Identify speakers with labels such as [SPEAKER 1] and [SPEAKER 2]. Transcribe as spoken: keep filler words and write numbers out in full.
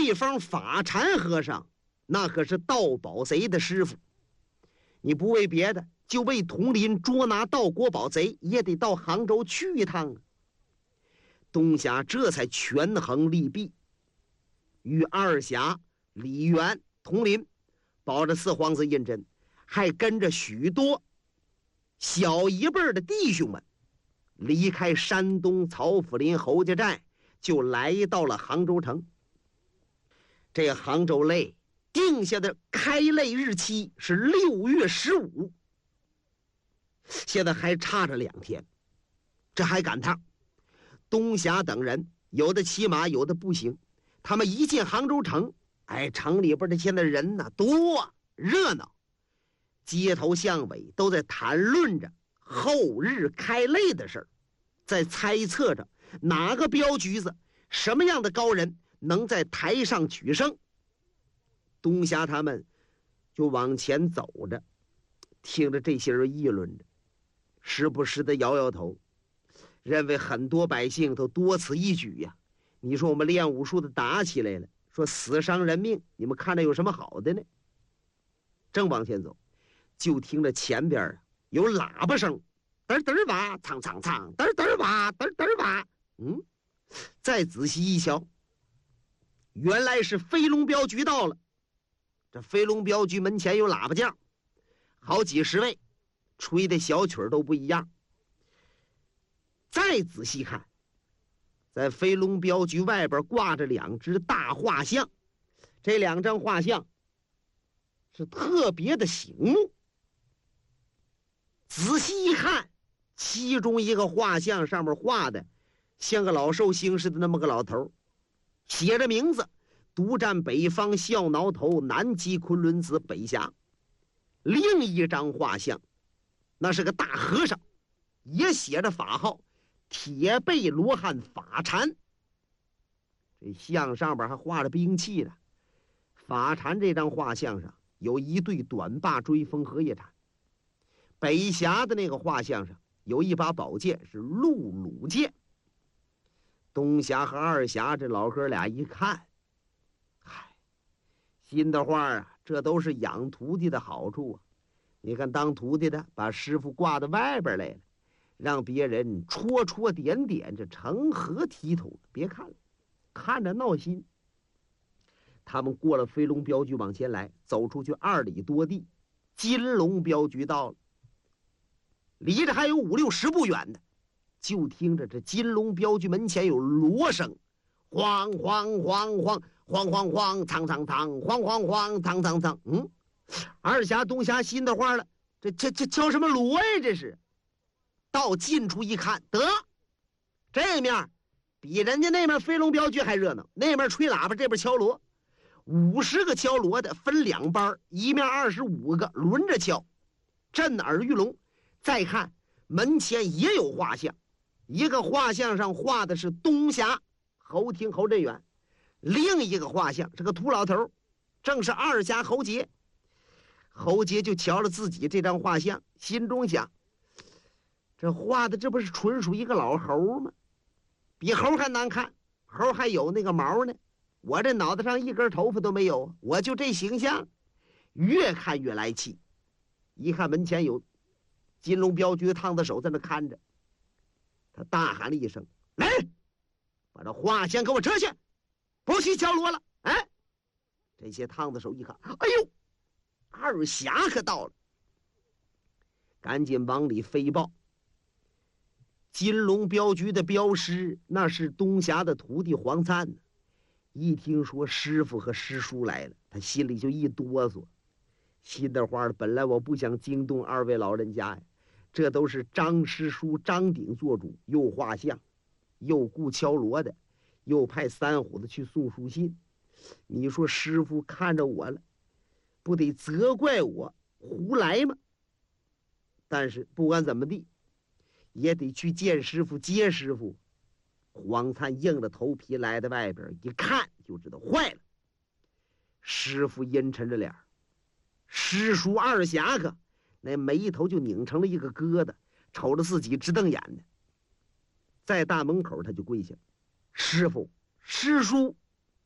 [SPEAKER 1] 地方法禅和尚那可是盗宝贼的师傅，你不为别的，就为统领捉拿盗国宝贼，也得到杭州去一趟啊。东侠这才权衡利弊，与二侠李元、统领保着四皇子胤禛，还跟着许多小一辈的弟兄们离开山东曹府林侯家寨，就来到了杭州城。这杭州擂定下的开擂日期是六月十五，现在还差着两天，这还赶趟。东侠等人有的骑马，有的步行，他们一进杭州城，哎，城里边的现在人呢多热闹，街头巷尾都在谈论着后日开擂的事儿，在猜测着哪个镖局子什么样的高人能在台上取胜。东侠他们就往前走着，听着这些人议论着，时不时的摇摇头，认为很多百姓都多此一举呀。你说我们练武术的打起来了，说死伤人命，你们看着有什么好的呢？正往前走，就听着前边啊有喇叭声，嘚嘚哇，苍苍苍，嘚嘚哇，嘚嘚哇。嗯，再仔细一瞧，原来是飞龙镖局到了。这飞龙镖局门前有喇叭将，好几十位，吹的小曲儿都不一样。再仔细看，在飞龙镖局外边挂着两只大画像，这两张画像是特别的醒目。仔细一看，其中一个画像上面画的像个老寿星似的那么个老头，写着名字：独占北方笑挠头，南击昆仑子北侠。另一张画像那是个大和尚，也写着法号铁背罗汉法禅。这像上边还画着兵器呢。法禅这张画像上有一对短把追风荷叶铲，北侠的那个画像上有一把宝剑，是陆鲁剑。东侠和二侠这老哥俩一看，嗨，心的话啊，这都是养徒弟的好处啊。你看当徒弟的把师傅挂到外边来了，让别人戳戳点点，这成何体统？别看了，看着闹心。他们过了飞龙镖局往前来，走出去二里多地，金龙镖局到了，离着还有五六十步远的，就听着这金龙镖局门前有锣声，晃晃晃晃晃晃晃，苍苍苍，晃晃晃，苍苍苍。嗯，二侠东侠心的话了，这这这敲什么锣呀？这是。到近处一看，得，这面比人家那面飞龙镖局还热闹，那面吹喇叭，这边敲锣，五十个敲锣的分两班，一面二十五个轮着敲，震耳欲聋。再看门前也有画像，一个画像上画的是东侠侯廷侯振远，另一个画像是个秃老头，正是二侠侯杰。侯杰就瞧了自己这张画像，心中想，这画的这不是纯属一个老猴吗？比猴还难看，猴还有那个毛呢，我这脑袋上一根头发都没有，我就这形象，越看越来气。一看门前有金龙镖局的烫子手在那看着，他大喊了一声：“来，把这画像给我撤下，不许敲锣了！”哎，这些烫子手一看，哎呦，二侠可到了，赶紧往里飞报。金龙镖局的镖师那是东侠的徒弟黄灿呢，一听说师傅和师叔来了，他心里就一哆嗦，心的话，本来我不想惊动二位老人家呀，这都是张师叔张鼎做主，又画像，又雇敲锣的，又派三虎子去送书信。你说师傅看着我了，不得责怪我胡来吗？但是不管怎么地，也得去见师傅接师傅。黄灿硬着头皮来到外边，一看就知道坏了。师傅阴沉着脸，师叔二侠可那眉头就拧成了一个疙瘩，瞅着自己直瞪眼的。在大门口他就跪下：“师傅，师叔，